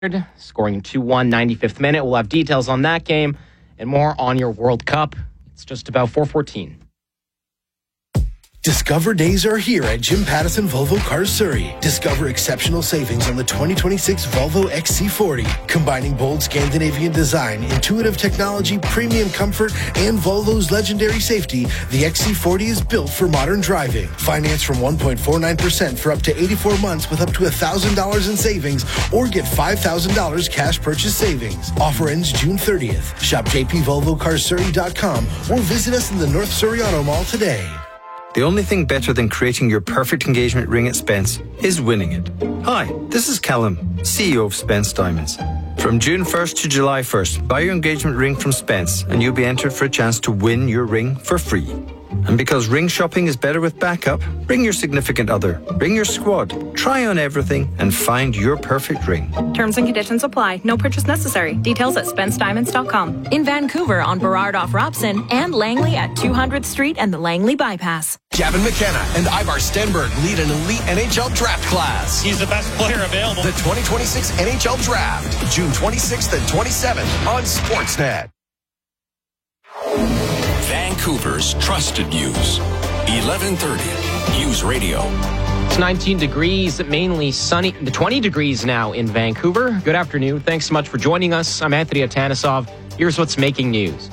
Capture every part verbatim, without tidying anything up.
scoring two one, ninety-fifth minute. We'll have details on that game and more on your World Cup. It's just about four fourteen. Discover days are here at Jim Pattison Volvo Cars Surrey. Discover exceptional savings on the twenty twenty-six Volvo X C forty. Combining bold Scandinavian design, intuitive technology, premium comfort, and Volvo's legendary safety, the X C forty is built for modern driving. Finance from one point four nine percent for up to eighty-four months with up to one thousand dollars in savings, or get five thousand dollars cash purchase savings. Offer ends June thirtieth. Shop j p volvo cars surrey dot com or visit us in the North Surrey Auto Mall today. The only thing better than creating your perfect engagement ring at Spence is winning it. Hi, this is Callum, C E O of Spence Diamonds. From June first to July first, buy your engagement ring from Spence and you'll be entered for a chance to win your ring for free. And because ring shopping is better with backup, bring your significant other, bring your squad, try on everything and find your perfect ring. Terms and conditions apply. No purchase necessary. Details at spence diamonds dot com. In Vancouver on Burrard off Robson and Langley at two hundredth Street and the Langley Bypass. Gavin McKenna and Ivar Stenberg lead an elite N H L draft class. He's the best player available. The twenty twenty-six N H L Draft, June twenty-sixth and twenty-seventh on Sportsnet. Vancouver's trusted news. eleven thirty News Radio. It's nineteen degrees, mainly sunny. twenty degrees now in Vancouver. Good afternoon. Thanks so much for joining us. I'm Anthony Atanisov. Here's what's making news.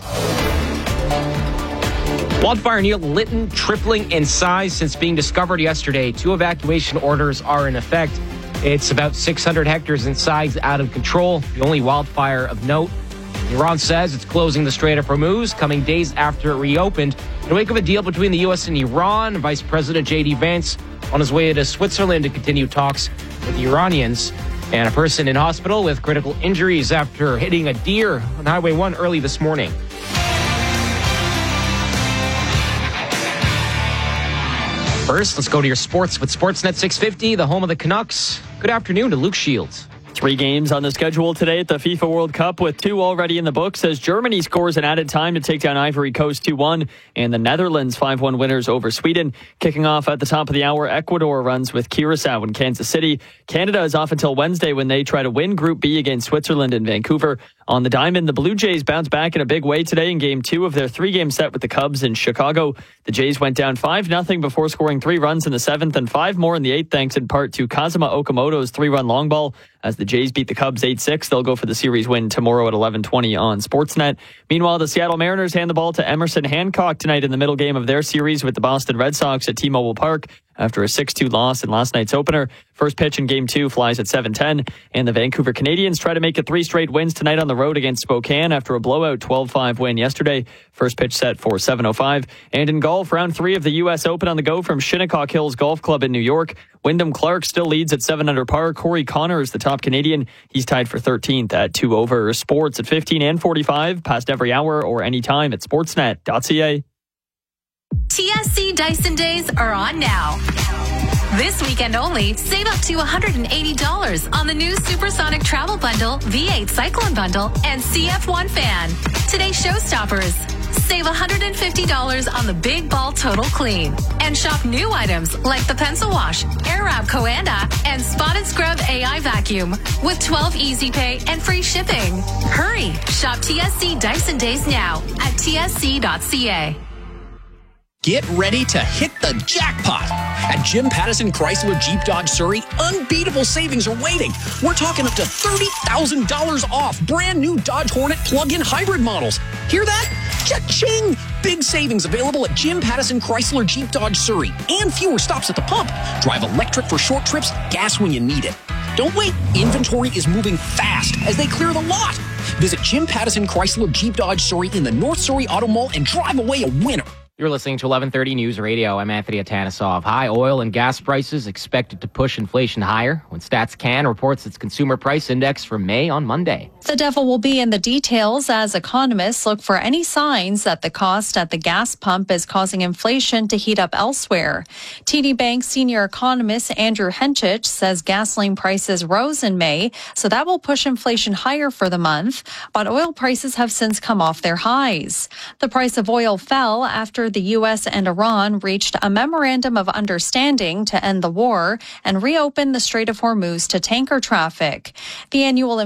Wildfire near Lytton tripling in size since being discovered yesterday. Two evacuation orders are in effect. It's about six hundred hectares in size, out of control. The only wildfire of note. Iran says it's closing the Strait of Hormuz, coming days after it reopened. In the wake of a deal between the U S and Iran, Vice President J D Vance on his way to Switzerland to continue talks with the Iranians. And a person in hospital with critical injuries after hitting a deer on Highway one early this morning. First, let's go to your sports with Sportsnet six fifty, the home of the Canucks. Good afternoon to Luke Shields. Three games on the schedule today at the FIFA World Cup, with two already in the books as Germany scores an added time to take down Ivory Coast two one, and the Netherlands five one winners over Sweden. Kicking off at the top of the hour, Ecuador runs with Curacao in Kansas City. Canada is off until Wednesday when they try to win Group B against Switzerland in Vancouver. On the diamond, the Blue Jays bounce back in a big way today in Game two of their three-game set with the Cubs in Chicago. The Jays went down five nothing before scoring three runs in the seventh and five more in the eighth, thanks in part to Kazuma Okamoto's three-run long ball. As the Jays beat the Cubs eight six, they'll go for the series win tomorrow at eleven twenty on Sportsnet. Meanwhile, the Seattle Mariners hand the ball to Emerson Hancock tonight in the middle game of their series with the Boston Red Sox at T-Mobile Park after a six two loss in last night's opener. First pitch in Game two flies at seven ten, and the Vancouver Canadians try to make it three straight wins tonight on the road against Spokane after a blowout twelve five win yesterday. First pitch set for seven oh five. And in golf, round three of the U S Open on the go from Shinnecock Hills Golf Club in New York. Wyndham Clark still leads at seven under par. Corey Connor is the top Canadian. He's tied for thirteenth at two over. Sports at fifteen and forty-five, past every hour or anytime at sportsnet dot c a. T S C Dyson Days are on now. This weekend only, save up to one hundred eighty dollars on the new Supersonic Travel Bundle, V eight Cyclone Bundle, and C F one Fan. Today's showstoppers. Save one hundred fifty dollars on the Big Ball Total Clean. And shop new items like the Pencil Wash, Airwrap Coanda, and Spotted Scrub A I Vacuum with twelve Easy Pay and free shipping. Hurry! Shop T S C Dyson Days now at T S C dot c a. Get ready to hit the jackpot. At Jim Pattison Chrysler Jeep Dodge Surrey, unbeatable savings are waiting. We're talking up to thirty thousand dollars off brand new Dodge Hornet plug-in hybrid models. Hear that? Cha-ching! Big savings available at Jim Pattison Chrysler Jeep Dodge Surrey, and fewer stops at the pump. Drive electric for short trips, gas when you need it. Don't wait. Inventory is moving fast as they clear the lot. Visit Jim Pattison Chrysler Jeep Dodge Surrey in the North Surrey Auto Mall and drive away a winner. You're listening to eleven thirty News Radio. I'm Anthony Atanisov. High oil and gas prices expected to push inflation higher when StatsCan reports its consumer price index for May on Monday. The devil will be in the details as economists look for any signs that the cost at the gas pump is causing inflation to heat up elsewhere. T D Bank senior economist Andrew Henchich says gasoline prices rose in May, so that will push inflation higher for the month. But oil prices have since come off their highs. The price of oil fell after after the U S and Iran reached a memorandum of understanding to end the war and reopen the Strait of Hormuz to tanker traffic. The annual